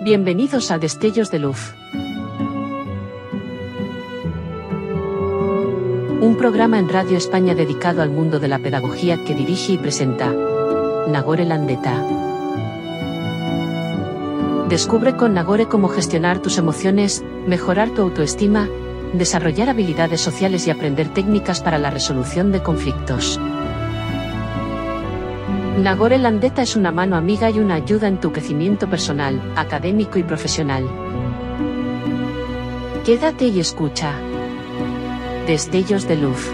Bienvenidos a Destellos de Luz. Un programa en Radio España dedicado al mundo de la pedagogía que dirige y presenta Nagore Landeta. Descubre con Nagore cómo gestionar tus emociones, mejorar tu autoestima, desarrollar habilidades sociales y aprender técnicas para la resolución de conflictos. Nagore Landeta es una mano amiga y una ayuda en tu crecimiento personal, académico y profesional. Quédate y escucha. Destellos de Luz.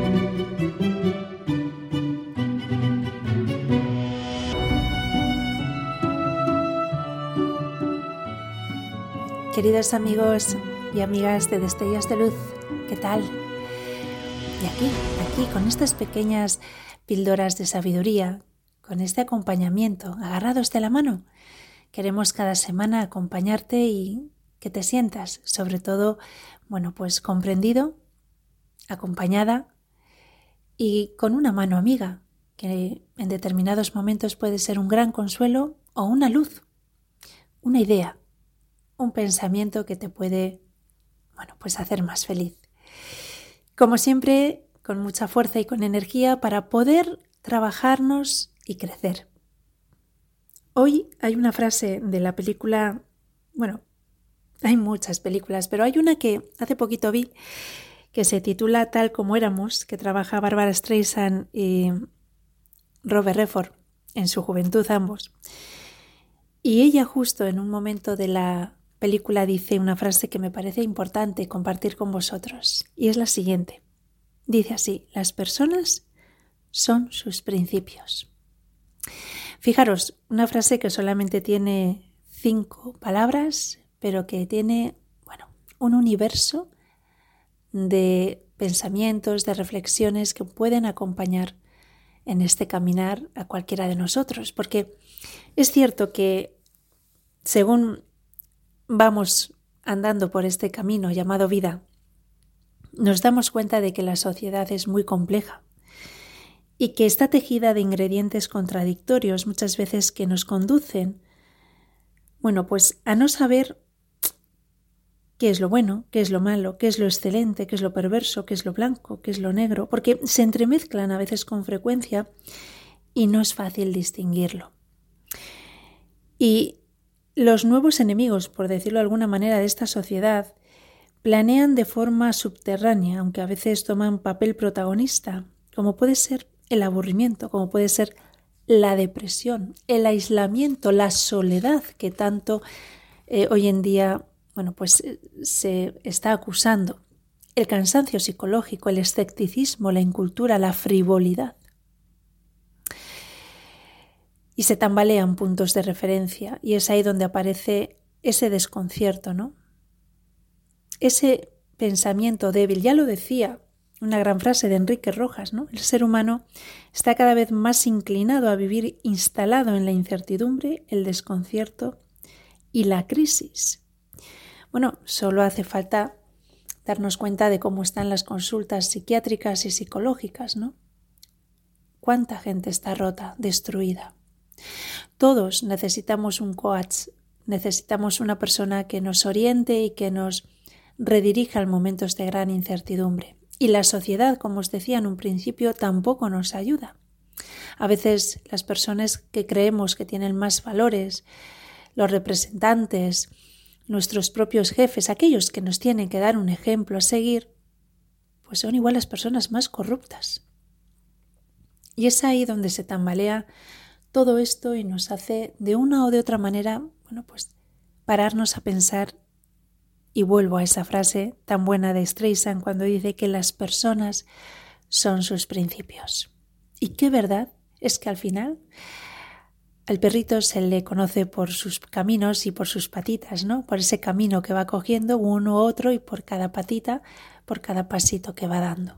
Queridos amigos y amigas de Destellos de Luz, ¿qué tal? Y aquí, con estas pequeñas píldoras de sabiduría, con este acompañamiento, agarrados de la mano, queremos cada semana acompañarte y que te sientas, sobre todo, pues comprendido, acompañada y con una mano amiga, que en determinados momentos puede ser un gran consuelo o una luz, una idea, un pensamiento que te puede, hacer más feliz. Como siempre, con mucha fuerza y con energía para poder trabajarnos y crecer. Hoy hay una frase de la película, hay muchas películas, pero hay una que hace poquito vi que se titula Tal como éramos, que trabaja Barbra Streisand y Robert Redford en su juventud ambos. Y ella justo en un momento de la película dice una frase que me parece importante compartir con vosotros, y es la siguiente. Dice así: las personas son sus principios. Fijaros, una frase que solamente tiene 5 palabras, pero que tiene, un universo de pensamientos, de reflexiones que pueden acompañar en este caminar a cualquiera de nosotros. Porque es cierto que según vamos andando por este camino llamado vida, nos damos cuenta de que la sociedad es muy compleja y que está tejida de ingredientes contradictorios muchas veces que nos conducen, a no saber qué es lo bueno, qué es lo malo, qué es lo excelente, qué es lo perverso, qué es lo blanco, qué es lo negro, porque se entremezclan a veces con frecuencia y no es fácil distinguirlo. Y los nuevos enemigos, por decirlo de alguna manera, de esta sociedad, planean de forma subterránea, aunque a veces toman papel protagonista, como puede ser el aburrimiento, como puede ser la depresión, el aislamiento, la soledad que tanto hoy en día se está acusando, el cansancio psicológico, el escepticismo, la incultura, la frivolidad. Y se tambalean puntos de referencia y es ahí donde aparece ese desconcierto, ¿no? Ese pensamiento débil, ya lo decía una gran frase de Enrique Rojas, ¿no? El ser humano está cada vez más inclinado a vivir instalado en la incertidumbre, el desconcierto y la crisis. Solo hace falta darnos cuenta de cómo están las consultas psiquiátricas y psicológicas, ¿no? ¿Cuánta gente está rota, destruida? Todos necesitamos un coach, necesitamos una persona que nos oriente y que nos redirija en momentos de gran incertidumbre. Y la sociedad, como os decía en un principio, tampoco nos ayuda. A veces las personas que creemos que tienen más valores, los representantes, nuestros propios jefes, aquellos que nos tienen que dar un ejemplo a seguir, pues son igual las personas más corruptas. Y es ahí donde se tambalea todo esto y nos hace de una o de otra manera, pararnos a pensar. Y vuelvo a esa frase tan buena de Streisand cuando dice que las personas son sus principios. Y qué verdad es que al final al perrito se le conoce por sus caminos y por sus patitas, ¿no? Por ese camino que va cogiendo uno u otro y por cada patita, por cada pasito que va dando.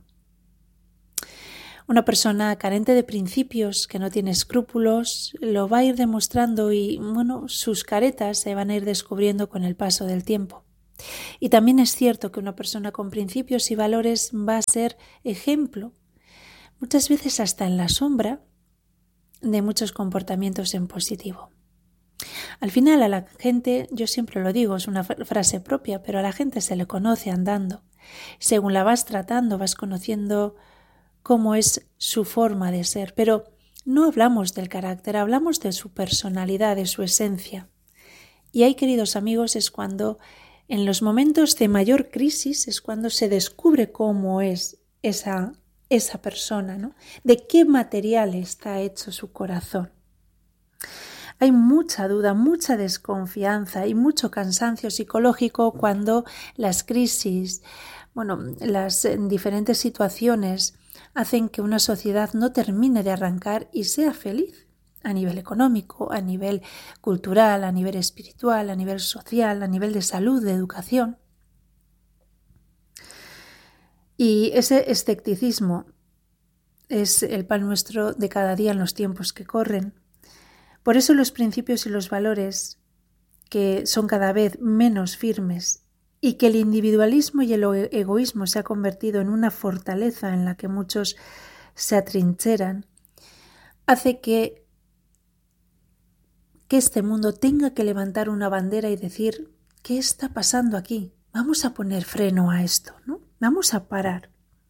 Una persona carente de principios, que no tiene escrúpulos, lo va a ir demostrando y, sus caretas se van a ir descubriendo con el paso del tiempo. Y también es cierto que una persona con principios y valores va a ser ejemplo, muchas veces hasta en la sombra, de muchos comportamientos en positivo. Al final a la gente, yo siempre lo digo, es una frase propia, pero a la gente se le conoce andando. Según la vas tratando, vas conociendo cómo es su forma de ser, pero no hablamos del carácter, hablamos de su personalidad, de su esencia. Y ahí, queridos amigos, es cuando en los momentos de mayor crisis es cuando se descubre cómo es esa persona, ¿no? De qué material está hecho su corazón. Hay mucha duda, mucha desconfianza y mucho cansancio psicológico cuando las crisis, las diferentes situaciones hacen que una sociedad no termine de arrancar y sea feliz a nivel económico, a nivel cultural, a nivel espiritual, a nivel social, a nivel de salud, de educación. Y ese escepticismo es el pan nuestro de cada día en los tiempos que corren. Por eso los principios y los valores que son cada vez menos firmes y que el individualismo y el egoísmo se ha convertido en una fortaleza en la que muchos se atrincheran, hace que este mundo tenga que levantar una bandera y decir, ¿qué está pasando aquí? Vamos a poner freno a esto, ¿no? Vamos a parar.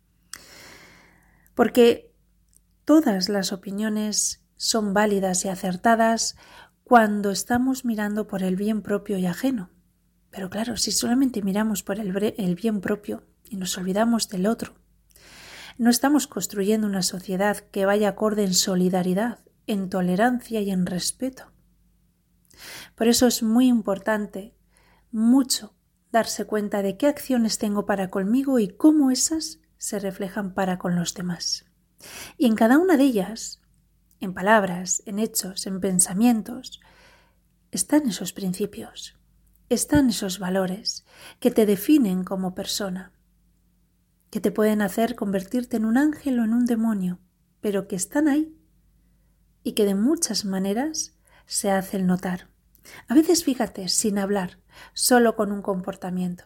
Porque todas las opiniones son válidas y acertadas cuando estamos mirando por el bien propio y ajeno. Pero claro, si solamente miramos por el bien propio y nos olvidamos del otro, no estamos construyendo una sociedad que vaya acorde en solidaridad, en tolerancia y en respeto. Por eso es muy importante, mucho, darse cuenta de qué acciones tengo para conmigo y cómo esas se reflejan para con los demás. Y en cada una de ellas, en palabras, en hechos, en pensamientos, están esos principios, están esos valores que te definen como persona, que te pueden hacer convertirte en un ángel o en un demonio, pero que están ahí y que de muchas maneras se hacen notar. A veces, fíjate, sin hablar, solo con un comportamiento.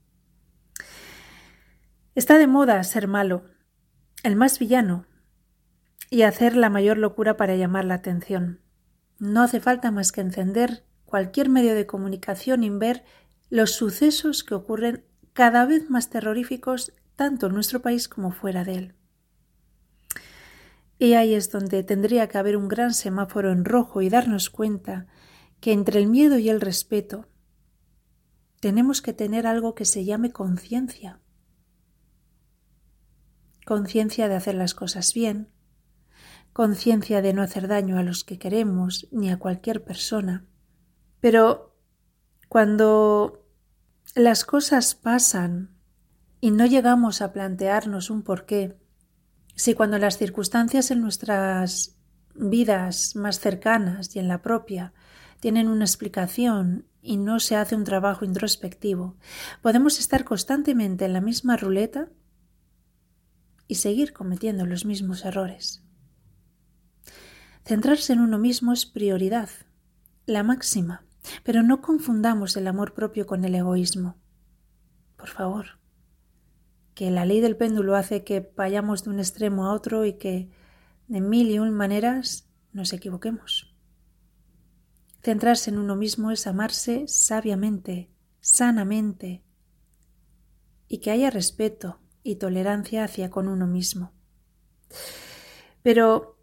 Está de moda ser malo, el más villano, y hacer la mayor locura para llamar la atención. No hace falta más que encender cualquier medio de comunicación y ver los sucesos que ocurren cada vez más terroríficos tanto en nuestro país como fuera de él. Y ahí es donde tendría que haber un gran semáforo en rojo y darnos cuenta que entre el miedo y el respeto tenemos que tener algo que se llame conciencia. Conciencia de hacer las cosas bien, conciencia de no hacer daño a los que queremos ni a cualquier persona. Pero cuando las cosas pasan y no llegamos a plantearnos un porqué, si cuando las circunstancias en nuestras vidas más cercanas y en la propia tienen una explicación y no se hace un trabajo introspectivo, podemos estar constantemente en la misma ruleta y seguir cometiendo los mismos errores. Centrarse en uno mismo es prioridad, la máxima, pero no confundamos el amor propio con el egoísmo. Por favor, que la ley del péndulo hace que vayamos de un extremo a otro y que de mil y un maneras nos equivoquemos. Centrarse en uno mismo es amarse sabiamente, sanamente, y que haya respeto y tolerancia hacia con uno mismo. Pero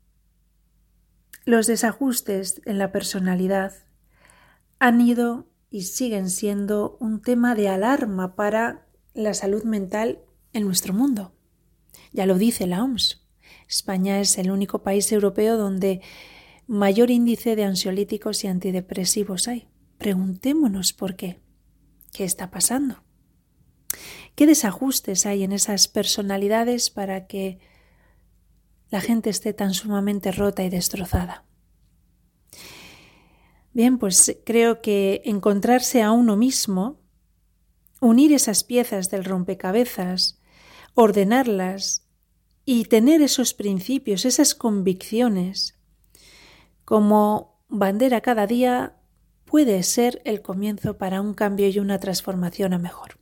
los desajustes en la personalidad han ido y siguen siendo un tema de alarma para la salud mental en nuestro mundo. Ya lo dice la OMS. España es el único país europeo donde mayor índice de ansiolíticos y antidepresivos hay. Preguntémonos por qué. ¿Qué está pasando? ¿Qué desajustes hay en esas personalidades para que la gente esté tan sumamente rota y destrozada? Bien, pues creo que encontrarse a uno mismo, unir esas piezas del rompecabezas, ordenarlas y tener esos principios, esas convicciones como bandera cada día puede ser el comienzo para un cambio y una transformación a mejor.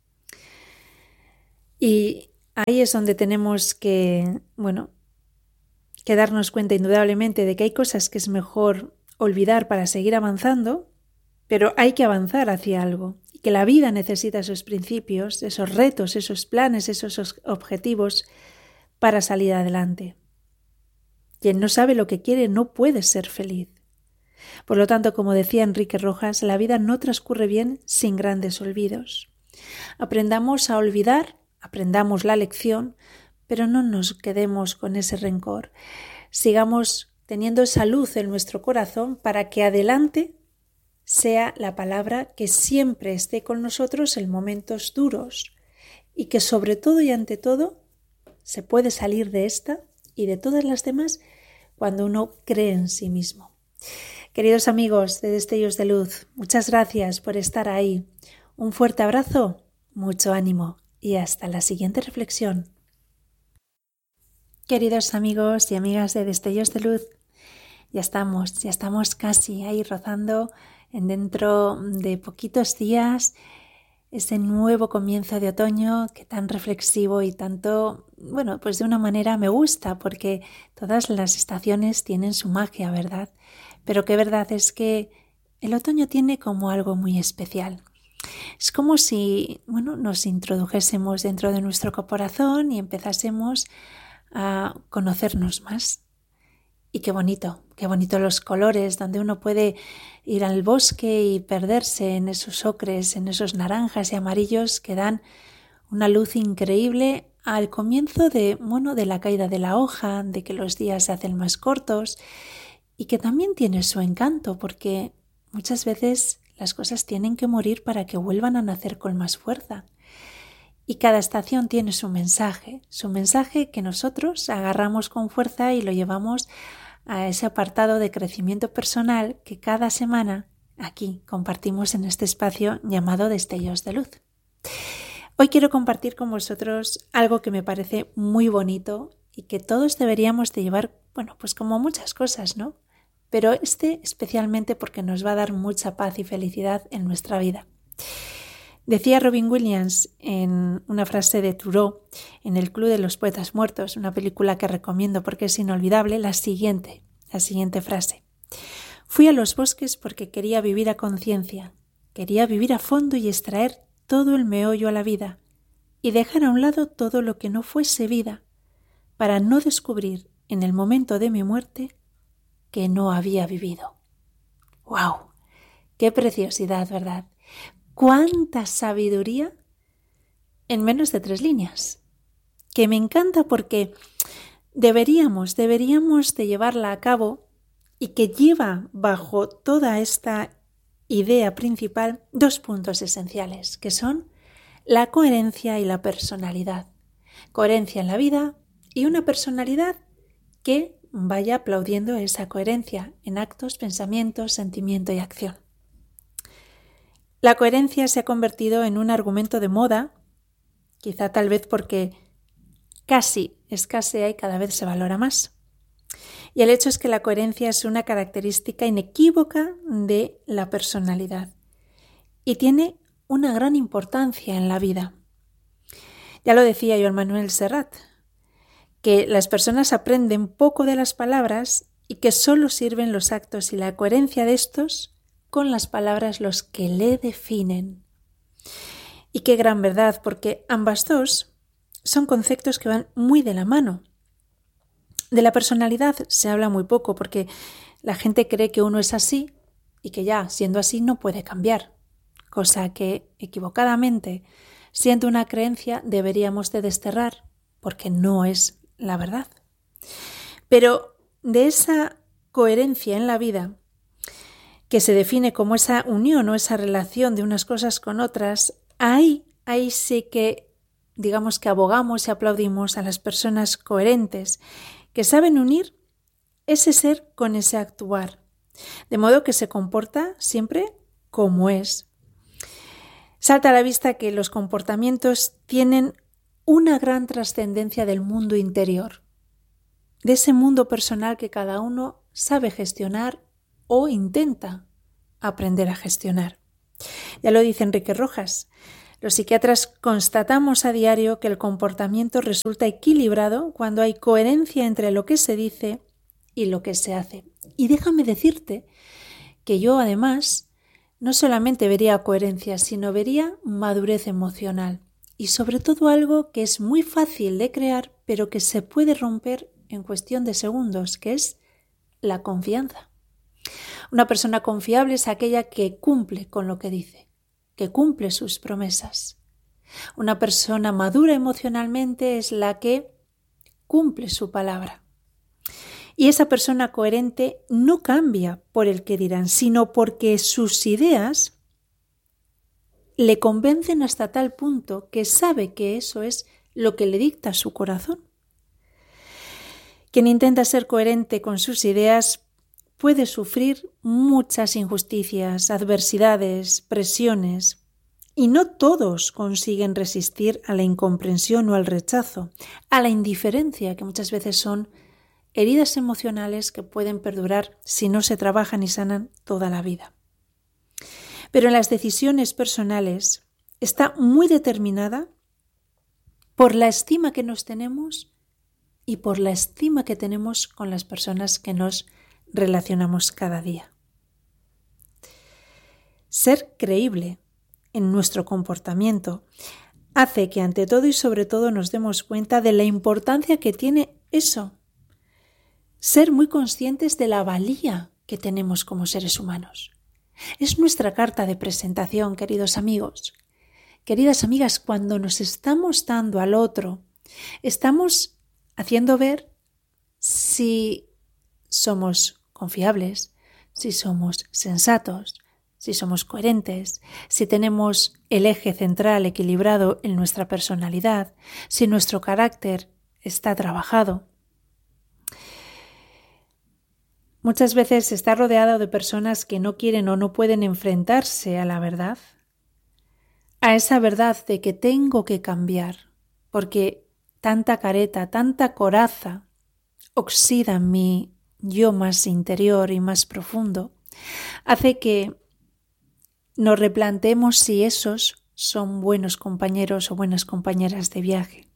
Y ahí es donde tenemos que darnos cuenta indudablemente de que hay cosas que es mejor olvidar para seguir avanzando, pero hay que avanzar hacia algo. Y que la vida necesita esos principios, esos retos, esos planes, esos objetivos para salir adelante. Quien no sabe lo que quiere no puede ser feliz. Por lo tanto, como decía Enrique Rojas, la vida no transcurre bien sin grandes olvidos. Aprendamos a olvidar, aprendamos la lección, pero no nos quedemos con ese rencor. Sigamos teniendo esa luz en nuestro corazón para que adelante sea la palabra que siempre esté con nosotros en momentos duros y que sobre todo y ante todo se puede salir de esta y de todas las demás cuando uno cree en sí mismo. Queridos amigos de Destellos de Luz, muchas gracias por estar ahí. Un fuerte abrazo, mucho ánimo y hasta la siguiente reflexión. Queridos amigos y amigas de Destellos de Luz, ya estamos casi ahí rozando en dentro de poquitos días ese nuevo comienzo de otoño que tan reflexivo y tanto, pues de una manera me gusta porque todas las estaciones tienen su magia, ¿verdad? Pero qué verdad es que el otoño tiene como algo muy especial. Es como si, nos introdujésemos dentro de nuestro corazón y empezásemos a conocernos más. Y qué bonito los colores, donde uno puede ir al bosque y perderse en esos ocres, en esos naranjas y amarillos que dan una luz increíble al comienzo de la caída de la hoja, de que los días se hacen más cortos y que también tiene su encanto porque muchas veces las cosas tienen que morir para que vuelvan a nacer con más fuerza. Y cada estación tiene su mensaje que nosotros agarramos con fuerza y lo llevamos a ese apartado de crecimiento personal que cada semana aquí compartimos en este espacio llamado Destellos de Luz. Hoy quiero compartir con vosotros algo que me parece muy bonito y que todos deberíamos de llevar, como muchas cosas, ¿no? Pero especialmente porque nos va a dar mucha paz y felicidad en nuestra vida. Decía Robin Williams en una frase de Thoreau en El Club de los Poetas Muertos, una película que recomiendo porque es inolvidable, la siguiente frase. Fui a los bosques porque quería vivir a conciencia, quería vivir a fondo y extraer todo el meollo a la vida y dejar a un lado todo lo que no fuese vida para no descubrir en el momento de mi muerte que no había vivido. ¡Wow! ¡Qué preciosidad!, ¿verdad? ¡Cuánta sabiduría en menos de 3 líneas! Que me encanta porque deberíamos de llevarla a cabo y que lleva bajo toda esta idea principal 2 puntos esenciales, que son la coherencia y la personalidad. Coherencia en la vida y una personalidad que vaya aplaudiendo esa coherencia en actos, pensamientos, sentimiento y acción. La coherencia se ha convertido en un argumento de moda, quizá tal vez porque casi escasea y cada vez se valora más. Y el hecho es que la coherencia es una característica inequívoca de la personalidad y tiene una gran importancia en la vida. Ya lo decía Joan Manuel Serrat, que las personas aprenden poco de las palabras y que solo sirven los actos y la coherencia de estos con las palabras los que le definen. Y qué gran verdad, porque ambas dos son conceptos que van muy de la mano. De la personalidad se habla muy poco porque la gente cree que uno es así y que ya siendo así no puede cambiar, cosa que equivocadamente, siendo una creencia, deberíamos de desterrar porque no es la verdad. Pero de esa coherencia en la vida, que se define como esa unión o esa relación de unas cosas con otras, ahí sí que digamos que abogamos y aplaudimos a las personas coherentes, que saben unir ese ser con ese actuar, de modo que se comporta siempre como es. Salta a la vista que los comportamientos tienen una gran trascendencia del mundo interior, de ese mundo personal que cada uno sabe gestionar o intenta aprender a gestionar. Ya lo dice Enrique Rojas, los psiquiatras constatamos a diario que el comportamiento resulta equilibrado cuando hay coherencia entre lo que se dice y lo que se hace. Y déjame decirte que yo además no solamente vería coherencia, sino vería madurez emocional y sobre todo algo que es muy fácil de crear, pero que se puede romper en cuestión de segundos, que es la confianza. Una persona confiable es aquella que cumple con lo que dice, que cumple sus promesas. Una persona madura emocionalmente es la que cumple su palabra. Y esa persona coherente no cambia por el que dirán, sino porque sus ideas le convencen hasta tal punto que sabe que eso es lo que le dicta su corazón. Quien intenta ser coherente con sus ideas puede sufrir muchas injusticias, adversidades, presiones, y no todos consiguen resistir a la incomprensión o al rechazo, a la indiferencia, que muchas veces son heridas emocionales que pueden perdurar si no se trabajan y sanan toda la vida. Pero en las decisiones personales está muy determinada por la estima que nos tenemos y por la estima que tenemos con las personas que nos relacionamos cada día. Ser creíble en nuestro comportamiento hace que ante todo y sobre todo nos demos cuenta de la importancia que tiene eso. Ser muy conscientes de la valía que tenemos como seres humanos. Es nuestra carta de presentación, queridos amigos. Queridas amigas, cuando nos estamos dando al otro, estamos haciendo ver si somos confiables, si somos sensatos, si somos coherentes, si tenemos el eje central equilibrado en nuestra personalidad, si nuestro carácter está trabajado. Muchas veces está rodeado de personas que no quieren o no pueden enfrentarse a la verdad, a esa verdad de que tengo que cambiar, porque tanta careta, tanta coraza oxida mi yo más interior y más profundo, hace que nos replanteemos si esos son buenos compañeros o buenas compañeras de viaje.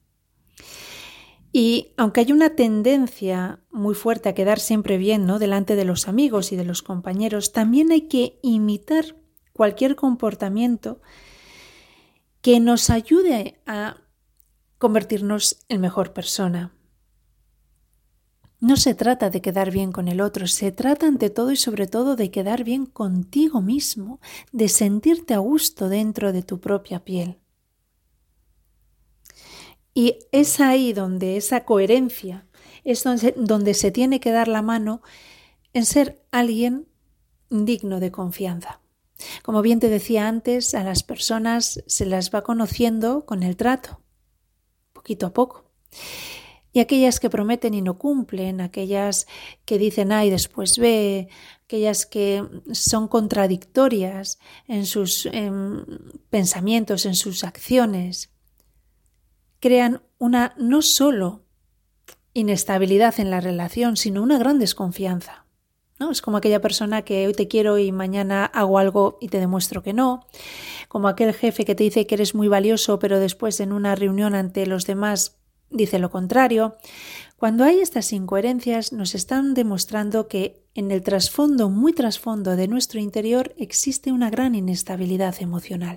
Y aunque hay una tendencia muy fuerte a quedar siempre bien, ¿no?, delante de los amigos y de los compañeros, también hay que imitar cualquier comportamiento que nos ayude a convertirnos en mejor persona. No se trata de quedar bien con el otro, se trata ante todo y sobre todo de quedar bien contigo mismo, de sentirte a gusto dentro de tu propia piel. Y es ahí donde esa coherencia es donde se tiene que dar la mano en ser alguien digno de confianza. Como bien te decía antes, a las personas se las va conociendo con el trato, poquito a poco. Y aquellas que prometen y no cumplen, aquellas que dicen A y después B, aquellas que son contradictorias en sus pensamientos, en sus acciones, crean una no solo inestabilidad en la relación, sino una gran desconfianza, ¿no? Es como aquella persona que hoy te quiero y mañana hago algo y te demuestro que no, como aquel jefe que te dice que eres muy valioso, pero después en una reunión ante los demás dice lo contrario. Cuando hay estas incoherencias nos están demostrando que en el trasfondo, muy trasfondo de nuestro interior existe una gran inestabilidad emocional.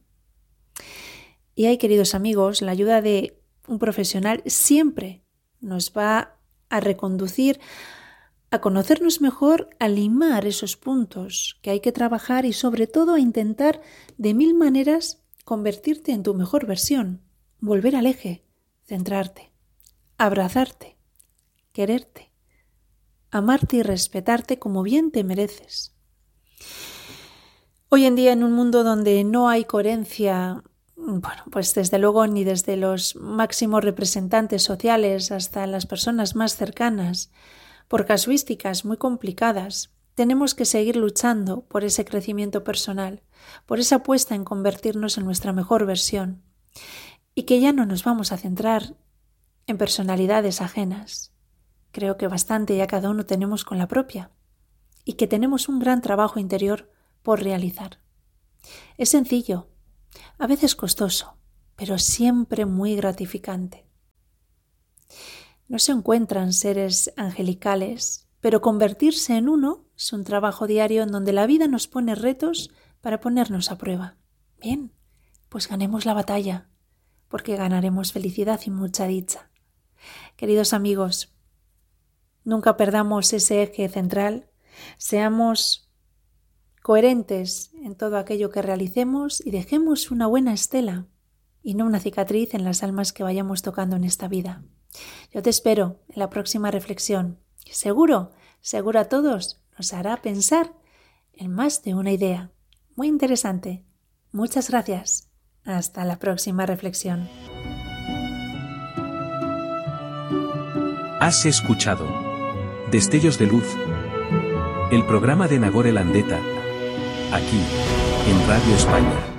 Y ahí, queridos amigos, la ayuda de un profesional siempre nos va a reconducir a conocernos mejor, a limar esos puntos que hay que trabajar y sobre todo a intentar de 1000 maneras convertirte en tu mejor versión, volver al eje, centrarte, abrazarte, quererte, amarte y respetarte como bien te mereces. Hoy en día, en un mundo donde no hay coherencia, pues desde luego ni desde los máximos representantes sociales hasta las personas más cercanas, por casuísticas muy complicadas, tenemos que seguir luchando por ese crecimiento personal, por esa apuesta en convertirnos en nuestra mejor versión, y que ya no nos vamos a centrar en personalidades ajenas. Creo que bastante ya cada uno tenemos con la propia, y que tenemos un gran trabajo interior por realizar. Es sencillo, a veces costoso, pero siempre muy gratificante. No se encuentran seres angelicales, pero convertirse en uno es un trabajo diario en donde la vida nos pone retos para ponernos a prueba. Bien, pues ganemos la batalla, porque ganaremos felicidad y mucha dicha. Queridos amigos, nunca perdamos ese eje central, seamos coherentes en todo aquello que realicemos y dejemos una buena estela y no una cicatriz en las almas que vayamos tocando en esta vida. Yo te espero en la próxima reflexión. Seguro a todos nos hará pensar en más de una idea. Muy interesante. Muchas gracias. Hasta la próxima reflexión. Has escuchado Destellos de Luz, el programa de Nagore Landeta, aquí, en Radio España.